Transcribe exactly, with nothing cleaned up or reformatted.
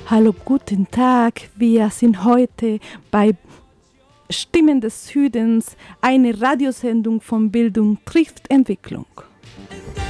Hallo, guten Tag. Wir sind heute bei Stimmen des Südens, eine Radiosendung von Bildung trifft Entwicklung.